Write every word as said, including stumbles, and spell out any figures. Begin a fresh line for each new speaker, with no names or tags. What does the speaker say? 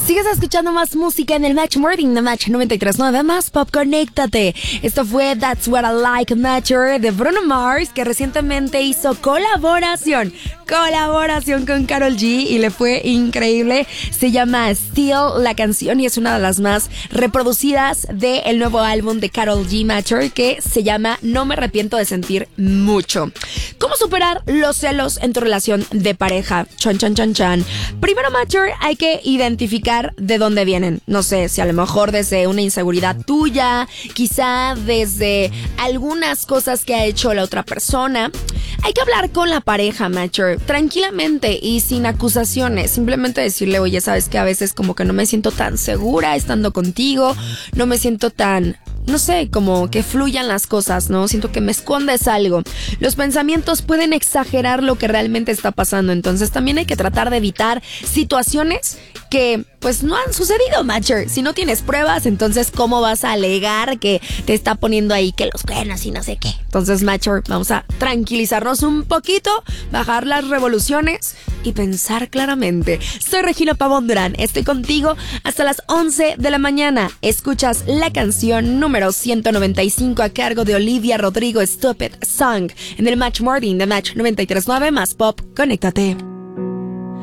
Sigues escuchando más música en el Match Morning de Match noventa y tres punto nueve, más pop, conéctate. Esto fue That's What I Like Matter de Bruno Mars, que recientemente hizo colaboración, colaboración con Karol G y le fue increíble. Se llama Still la canción y es una de las más reproducidas del nuevo álbum de Karol G Matter, que se llama No me arrepiento de sentir mucho. ¿Cómo superar los celos en tu relación de pareja? Chan, chan, chan, chan. Primero, Matter, hay que identificar de dónde vienen. No sé, si a lo mejor desde una inseguridad tuya, quizá desde algunas cosas que ha hecho la otra persona. Hay que hablar con la pareja, Matter, tranquilamente y sin acusaciones. Simplemente decirle, oye, sabes que a veces como que no me siento tan segura estando contigo, no me siento tan... no sé, como que fluyan las cosas, ¿no? Siento que me escondes algo. Los pensamientos pueden exagerar lo que realmente está pasando, entonces también hay que tratar de evitar situaciones que pues no han sucedido, Matter. Si no tienes pruebas, entonces ¿cómo vas a alegar que te está poniendo ahí que los cuernos y no sé qué? Entonces, Matter, vamos a tranquilizarnos un poquito, bajar las revoluciones y pensar claramente. Soy Regina Pavón Durán, estoy contigo hasta las once de la mañana. Escuchas la canción número ciento noventa y cinco a cargo de Olivia Rodrigo, Stupid Song, en el Match Morning de Match noventa y tres punto nueve, más pop, conéctate.